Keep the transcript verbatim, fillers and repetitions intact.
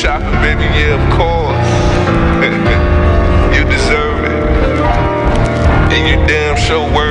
shopping, baby, yeah, of course. You deserve it. And you damn sure worth